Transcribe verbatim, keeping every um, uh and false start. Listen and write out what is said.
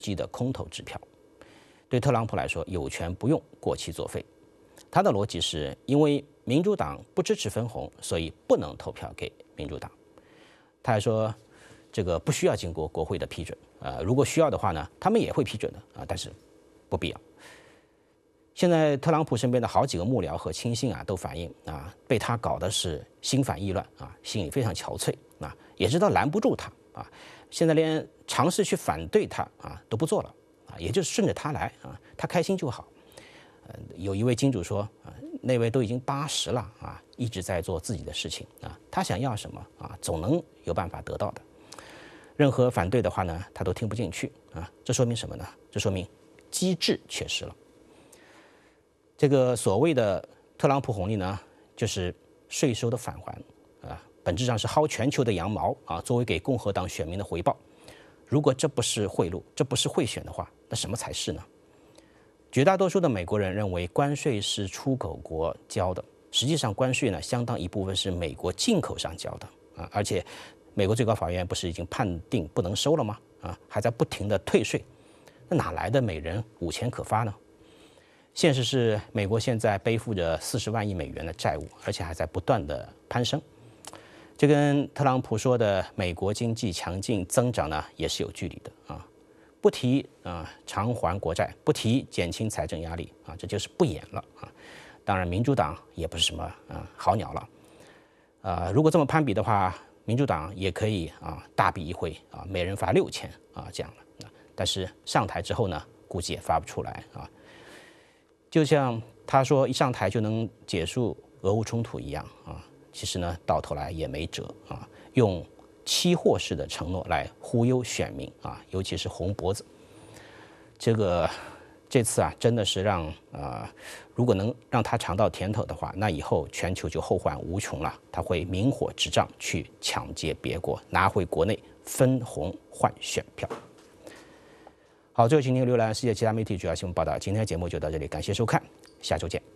击的空头支票。对特朗普来说，有权不用，过期作废。他的逻辑是因为民主党不支持分红，所以不能投票给民主党。他还说，这个不需要经过国会的批准，呃，如果需要的话呢，他们也会批准的啊，但是不必要。现在特朗普身边的好几个幕僚和亲信啊，都反映啊，被他搞的是心烦意乱啊，心里非常憔悴啊，也知道拦不住他啊，现在连尝试去反对他啊都不做了啊，也就是顺着他来啊，他开心就好。呃，有一位金主说啊，那位都已经八十了啊，一直在做自己的事情啊，他想要什么啊，总能有办法得到的。任何反对的话呢，他都听不进去啊，这说明什么呢？这说明机制缺失了。这个所谓的特朗普红利呢，就是税收的返还啊，本质上是薅全球的羊毛啊，作为给共和党选民的回报。如果这不是贿赂，这不是贿选的话，那什么才是呢？绝大多数的美国人认为关税是出口国交的，实际上关税呢，相当一部分是美国进口商交的啊，而且美国最高法院不是已经判定不能收了吗？啊，还在不停的退税，那哪来的每人五千可发呢？现实是，美国现在背负着四十万亿美元的债务，而且还在不断的攀升。这跟特朗普说的美国经济强劲增长呢，也是有距离的啊。不提啊偿还国债，不提减轻财政压力啊，这就是不演了啊。当然，民主党也不是什么啊好鸟了。啊，如果这么攀比的话，民主党也可以啊大笔一挥啊，每人发六千啊这样了。但是上台之后呢，估计也发不出来啊。就像他说一上台就能结束俄乌冲突一样啊，其实呢到头来也没辙啊，用期货式的承诺来忽悠选民啊，尤其是红脖子。这个这次啊真的是让啊、呃，如果能让他尝到甜头的话，那以后全球就后患无穷了。他会明火执仗去抢劫别国，拿回国内分红换选票。好，这是今天浏览世界其他媒体主要新闻报道。今天的节目就到这里，感谢收看，下周见。